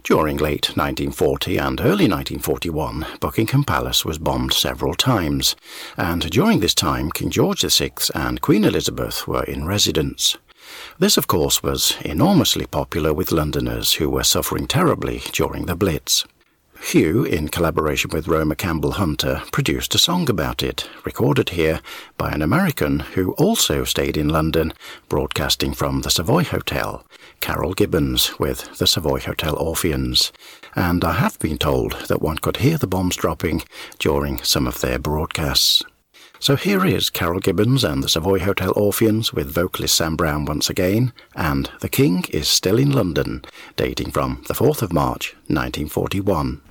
During late 1940 and early 1941, Buckingham Palace was bombed several times, and during this time King George VI and Queen Elizabeth were in residence. This, of course, was enormously popular with Londoners who were suffering terribly during the Blitz. Hugh, in collaboration with Roma Campbell Hunter, produced a song about it, recorded here by an American who also stayed in London, broadcasting from the Savoy Hotel, Carol Gibbons with the Savoy Hotel Orpheans, and I have been told that one could hear the bombs dropping during some of their broadcasts. So here is Carol Gibbons and the Savoy Hotel Orpheans with vocalist Sam Brown once again, and The King is Still in London, dating from the 4th of March 1941.